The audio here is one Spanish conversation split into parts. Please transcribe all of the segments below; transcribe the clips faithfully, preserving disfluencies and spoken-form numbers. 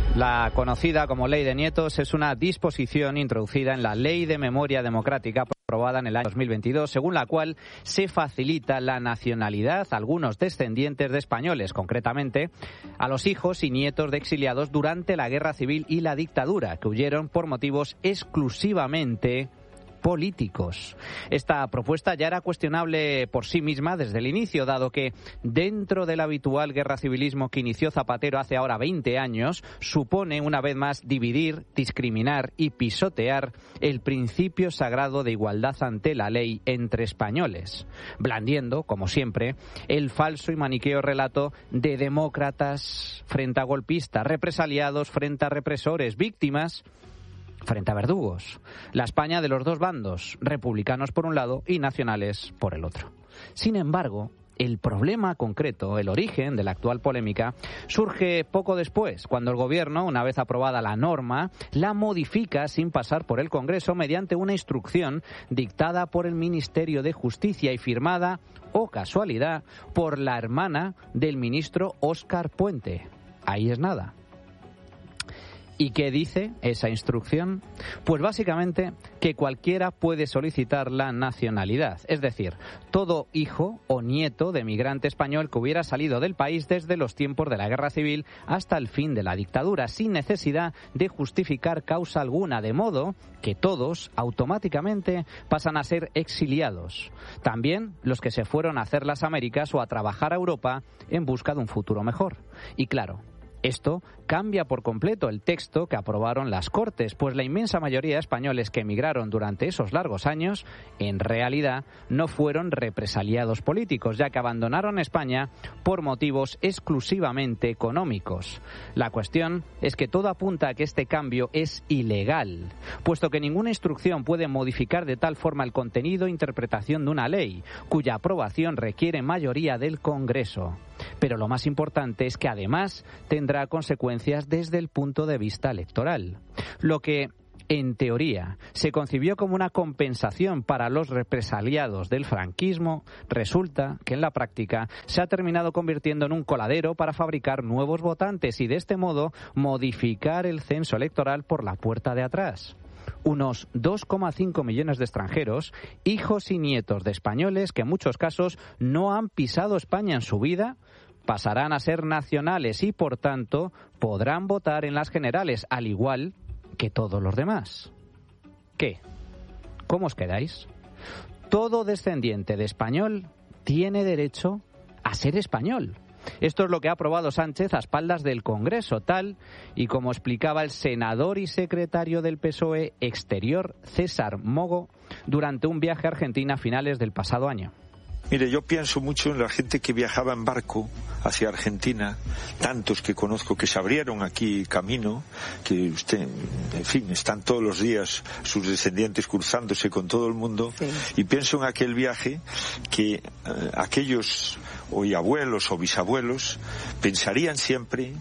La conocida como Ley de Nietos es una disposición introducida en la Ley de Memoria Democrática aprobada en el año dos mil veintidós, según la cual se facilita la nacionalidad a algunos descendientes de españoles, concretamente a los hijos y nietos de exiliados durante la Guerra Civil y la dictadura, que huyeron por motivos exclusivamente políticos. Esta propuesta ya era cuestionable por sí misma desde el inicio, dado que dentro del habitual guerra civilismo que inició Zapatero hace ahora veinte años, supone una vez más dividir, discriminar y pisotear el principio sagrado de igualdad ante la ley entre españoles, blandiendo, como siempre, el falso y maniqueo relato de demócratas frente a golpistas, represaliados frente a represores, víctimas frente a verdugos. La España de los dos bandos, republicanos por un lado y nacionales por el otro. Sin embargo, el problema concreto, el origen de la actual polémica, surge poco después, cuando el Gobierno, una vez aprobada la norma, la modifica sin pasar por el Congreso mediante una instrucción dictada por el Ministerio de Justicia y firmada, oh casualidad, por la hermana del ministro Óscar Puente. Ahí es nada. ¿Y qué dice esa instrucción? Pues básicamente que cualquiera puede solicitar la nacionalidad, es decir, todo hijo o nieto de migrante español que hubiera salido del país desde los tiempos de la Guerra Civil hasta el fin de la dictadura, sin necesidad de justificar causa alguna, de modo que todos automáticamente pasan a ser exiliados. También los que se fueron a hacer las Américas o a trabajar a Europa en busca de un futuro mejor. Y claro, esto cambia por completo el texto que aprobaron las Cortes, pues la inmensa mayoría de españoles que emigraron durante esos largos años, en realidad, no fueron represaliados políticos, ya que abandonaron España por motivos exclusivamente económicos. La cuestión es que todo apunta a que este cambio es ilegal, puesto que ninguna instrucción puede modificar de tal forma el contenido e interpretación de una ley, cuya aprobación requiere mayoría del Congreso. Pero lo más importante es que además tendrá consecuencias desde el punto de vista electoral. Lo que, en teoría, se concibió como una compensación para los represaliados del franquismo, resulta que en la práctica se ha terminado convirtiendo en un coladero para fabricar nuevos votantes y de este modo modificar el censo electoral por la puerta de atrás. Unos dos coma cinco millones de extranjeros, hijos y nietos de españoles que en muchos casos no han pisado España en su vida, pasarán a ser nacionales y, por tanto, podrán votar en las generales, al igual que todos los demás. ¿Qué? ¿Cómo os quedáis? Todo descendiente de español tiene derecho a ser español. Esto es lo que ha aprobado Sánchez a espaldas del Congreso, tal y como explicaba el senador y secretario del P S O E Exterior, César Mogo, durante un viaje a Argentina a finales del pasado año. Mire, yo pienso mucho en la gente que viajaba en barco hacia Argentina, tantos que conozco que se abrieron aquí camino, que usted, en fin, están todos los días sus descendientes cruzándose con todo el mundo, sí. Y pienso en aquel viaje que eh, aquellos hoy abuelos o bisabuelos pensarían siempre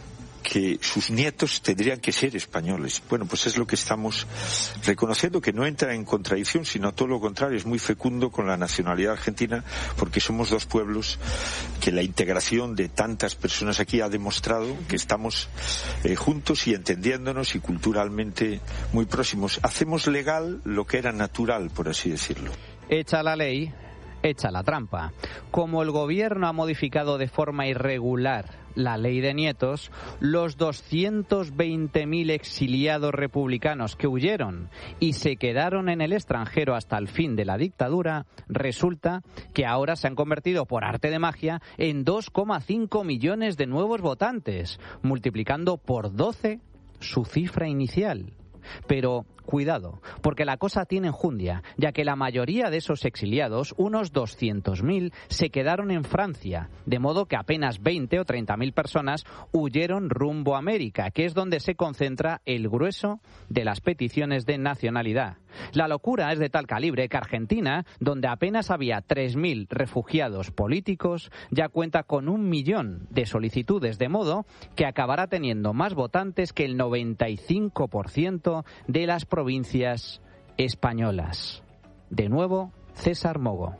que sus nietos tendrían que ser españoles. Bueno, pues es lo que estamos reconociendo, que no entra en contradicción, sino todo lo contrario, es muy fecundo con la nacionalidad argentina, porque somos dos pueblos que la integración de tantas personas aquí ha demostrado que estamos eh, juntos y entendiéndonos y culturalmente muy próximos. Hacemos legal lo que era natural, por así decirlo. Hecha la ley, hecha la trampa. Como el gobierno ha modificado de forma irregular la ley de nietos, los doscientos veinte mil exiliados republicanos que huyeron y se quedaron en el extranjero hasta el fin de la dictadura, resulta que ahora se han convertido por arte de magia en dos coma cinco millones de nuevos votantes, multiplicando por doce su cifra inicial. Pero cuidado, porque la cosa tiene enjundia, ya que la mayoría de esos exiliados, unos doscientos mil, se quedaron en Francia, de modo que apenas veinte o treinta mil personas huyeron rumbo a América, que es donde se concentra el grueso de las peticiones de nacionalidad. La locura es de tal calibre que Argentina, donde apenas había tres mil refugiados políticos, ya cuenta con un millón de solicitudes, de modo que acabará teniendo más votantes que el noventa y cinco por ciento de las provincias españolas. De nuevo, César Mogo.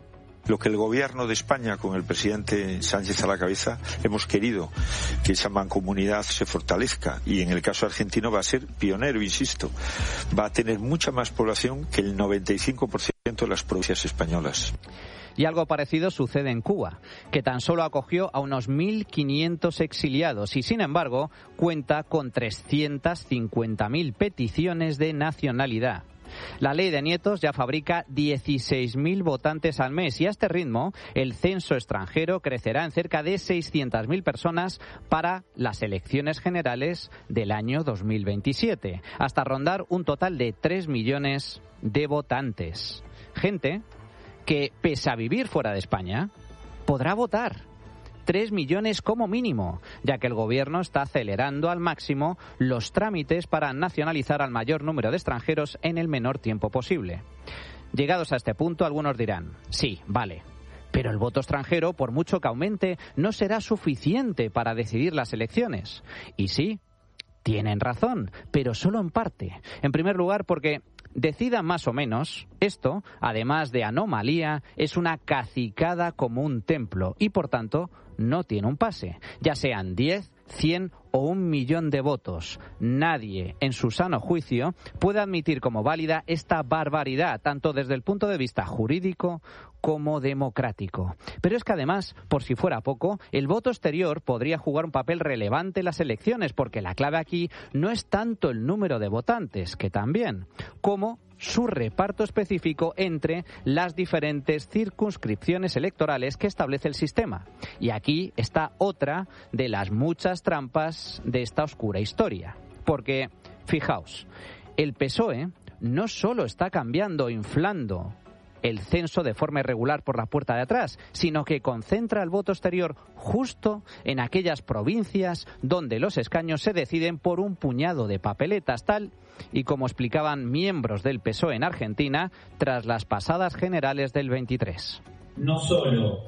lo que el gobierno de España, con el presidente Sánchez a la cabeza, hemos querido que esa mancomunidad se fortalezca, y en el caso argentino va a ser pionero, insisto, va a tener mucha más población que el noventa y cinco por ciento de las provincias españolas. Y algo parecido sucede en Cuba, que tan solo acogió a unos mil quinientos exiliados y, sin embargo, cuenta con trescientas cincuenta mil peticiones de nacionalidad. La ley de nietos ya fabrica dieciséis mil votantes al mes y a este ritmo el censo extranjero crecerá en cerca de seiscientas mil personas para las elecciones generales del año dos mil veintisiete, hasta rondar un total de tres millones de votantes. Gente que, pese a vivir fuera de España, podrá votar. Tres millones como mínimo, ya que el gobierno está acelerando al máximo los trámites para nacionalizar al mayor número de extranjeros en el menor tiempo posible. Llegados a este punto, algunos dirán, sí, vale, pero el voto extranjero, por mucho que aumente, no será suficiente para decidir las elecciones. Y sí, tienen razón, pero solo en parte. En primer lugar, porque decida más o menos, esto, además de anomalía, es una cacicada como un templo y, por tanto, no tiene un pase, ya sean diez, cien o un millón de votos. Nadie, en su sano juicio, puede admitir como válida esta barbaridad, tanto desde el punto de vista jurídico como democrático. Pero es que además, por si fuera poco, el voto exterior podría jugar un papel relevante en las elecciones, porque la clave aquí no es tanto el número de votantes, que también, como su reparto específico entre las diferentes circunscripciones electorales que establece el sistema. Y aquí está otra de las muchas trampas de esta oscura historia. Porque, fijaos, el P S O E no solo está cambiando, inflando el censo de forma irregular por la puerta de atrás, sino que concentra el voto exterior justo en aquellas provincias donde los escaños se deciden por un puñado de papeletas, tal y como explicaban miembros del P S O E en Argentina tras las pasadas generales del veintitrés. No solo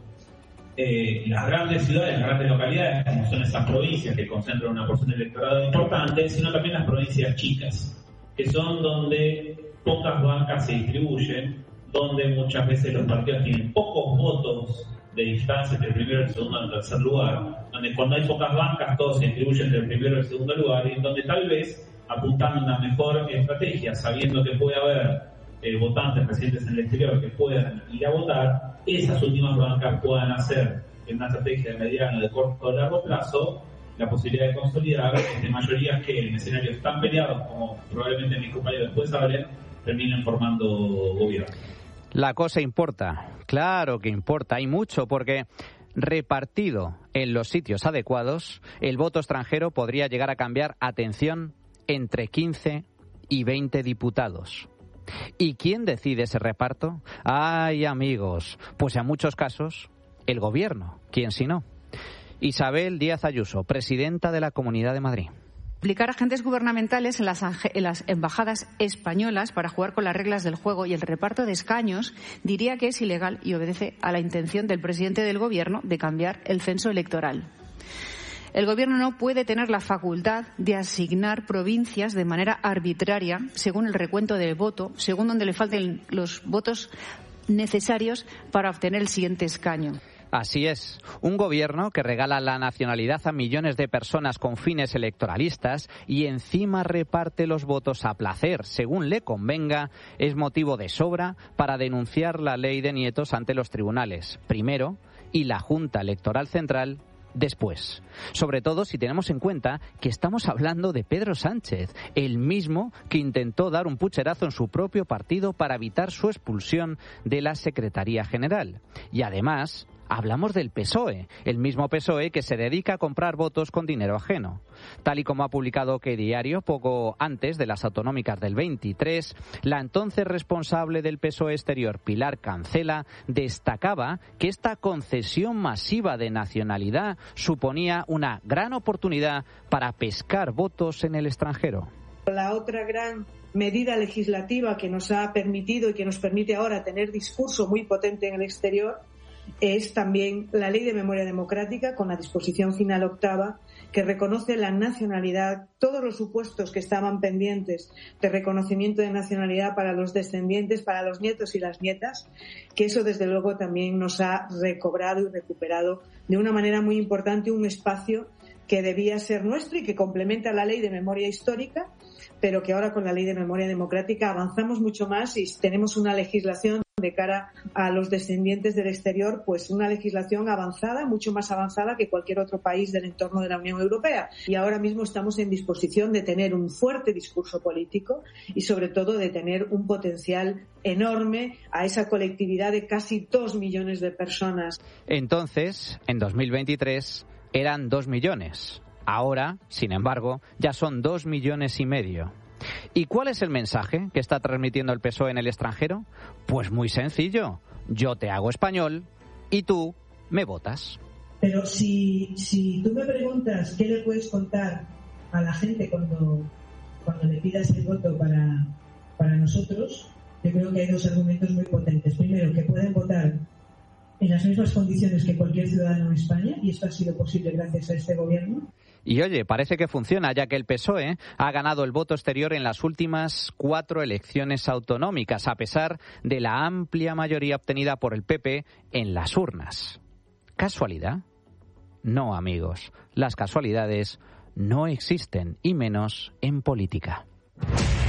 eh, las grandes ciudades, las grandes localidades, como son esas provincias que concentran una porción del electorado importante, sino también las provincias chicas, que son donde pocas bancas se distribuyen, donde muchas veces los partidos tienen pocos votos de distancia entre el primero, el segundo y el tercer lugar, donde cuando hay pocas bancas todos se distribuyen entre el primero y el segundo lugar, y donde tal vez, apuntando a una mejor estrategia, sabiendo que puede haber eh, votantes residentes en el exterior que puedan ir a votar, esas últimas bancas puedan hacer en una estrategia de mediano, de corto o largo plazo la posibilidad de consolidar de mayorías que en escenarios tan peleados como probablemente mis compañeros después hablen, terminen formando gobierno. La cosa importa, claro que importa, y mucho, porque repartido en los sitios adecuados, el voto extranjero podría llegar a cambiar, atención, entre quince y veinte diputados. ¿Y quién decide ese reparto? Ay, amigos, pues en muchos casos, el gobierno, ¿quién si no? Isabel Díaz Ayuso, presidenta de la Comunidad de Madrid. Implicar agentes gubernamentales en las, en las embajadas españolas para jugar con las reglas del juego y el reparto de escaños diría que es ilegal y obedece a la intención del presidente del Gobierno de cambiar el censo electoral. El Gobierno no puede tener la facultad de asignar provincias de manera arbitraria según el recuento del voto, según donde le falten los votos necesarios para obtener el siguiente escaño. Así es, un gobierno que regala la nacionalidad a millones de personas con fines electoralistas y encima reparte los votos a placer, según le convenga, es motivo de sobra para denunciar la ley de nietos ante los tribunales, primero, y la Junta Electoral Central después. Sobre todo si tenemos en cuenta que estamos hablando de Pedro Sánchez, el mismo que intentó dar un pucherazo en su propio partido para evitar su expulsión de la Secretaría General. Y además, hablamos del P S O E, el mismo P S O E que se dedica a comprar votos con dinero ajeno. Tal y como ha publicado OK Diario poco antes de las autonómicas del veintitrés, la entonces responsable del P S O E exterior, Pilar Cancela, destacaba que esta concesión masiva de nacionalidad suponía una gran oportunidad para pescar votos en el extranjero. La otra gran medida legislativa que nos ha permitido y que nos permite ahora tener discurso muy potente en el exterior es también la Ley de Memoria Democrática, con la disposición final octava, que reconoce la nacionalidad, todos los supuestos que estaban pendientes de reconocimiento de nacionalidad para los descendientes, para los nietos y las nietas, que eso desde luego también nos ha recobrado y recuperado de una manera muy importante un espacio que debía ser nuestro y que complementa la Ley de Memoria Histórica, pero que ahora con la Ley de Memoria Democrática avanzamos mucho más y tenemos una legislación de cara a los descendientes del exterior, pues una legislación avanzada, mucho más avanzada que cualquier otro país del entorno de la Unión Europea. Y ahora mismo estamos en disposición de tener un fuerte discurso político y sobre todo de tener un potencial enorme a esa colectividad de casi dos millones de personas. Entonces, en dos mil veintitrés eran dos millones. Ahora, sin embargo, ya son dos millones y medio. ¿Y cuál es el mensaje que está transmitiendo el P S O E en el extranjero? Pues muy sencillo. Yo te hago español y tú me votas. Pero si, si tú me preguntas qué le puedes contar a la gente cuando, cuando le pidas el voto para, para nosotros, yo creo que hay dos argumentos muy potentes. Primero, que pueden votar en las mismas condiciones que cualquier ciudadano en España, y esto ha sido posible gracias a este gobierno. Y oye, parece que funciona, ya que el P S O E ha ganado el voto exterior en las últimas cuatro elecciones autonómicas, a pesar de la amplia mayoría obtenida por el P P en las urnas. ¿Casualidad? No, amigos. Las casualidades no existen, y menos en política.